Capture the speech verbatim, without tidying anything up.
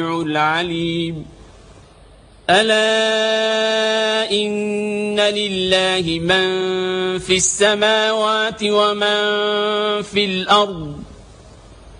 العليم ألا إن لله من في السماوات ومن في الأرض